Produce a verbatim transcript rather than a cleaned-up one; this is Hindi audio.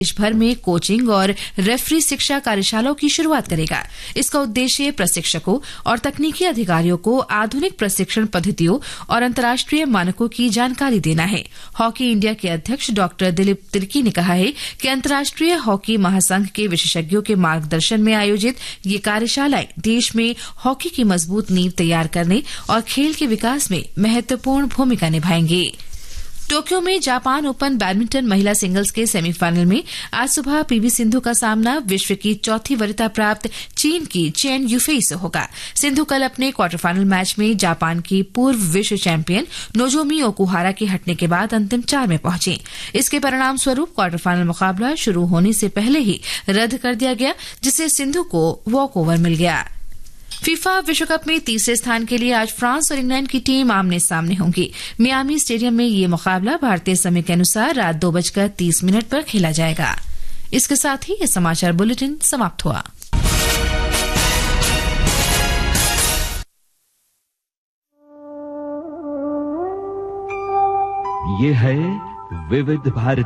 देश भर में कोचिंग और रेफरी शिक्षा कार्यशालाओं की शुरुआत करेगा। इसका उद्देश्य प्रशिक्षकों और तकनीकी अधिकारियों को आधुनिक प्रशिक्षण पद्धतियों और अंतर्राष्ट्रीय मानकों की जानकारी देना है। हॉकी इंडिया के अध्यक्ष डॉक्टर दिलीप तिर्की ने कहा है कि अंतर्राष्ट्रीय हॉकी महासंघ के विशेषज्ञों के मार्गदर्शन में आयोजित ये कार्यशालाएं देश में हॉकी की मजबूत नींव तैयार करने और खेल के विकास में महत्वपूर्ण भूमिका निभाएंगे। टोक्यो में जापान ओपन बैडमिंटन महिला सिंगल्स के सेमीफाइनल में आज सुबह पीवी सिंधु का सामना विश्व की चौथी वरीयता प्राप्त चीन की चेन युफेई से होगा। सिंधु कल अपने क्वार्टर फाइनल मैच में जापान की पूर्व विश्व चैंपियन नोजोमी ओकुहारा के हटने के बाद अंतिम चार में पहुंची। इसके परिणाम स्वरूप क्वार्टर फाइनल मुकाबला शुरू होने से पहले ही रद्द कर दिया गया, जिससे सिंधु को वॉक ओवर मिल गया। फीफा विश्व कप में तीसरे स्थान के लिए आज फ्रांस और इंग्लैंड की टीम आमने सामने होंगी। मियामी स्टेडियम में ये मुकाबला भारतीय समय के अनुसार रात दो बजकर तीस मिनट पर खेला जाएगा। इसके साथ ही ये समाचार बुलेटिन समाप्त हुआ। ये है विविध भारत।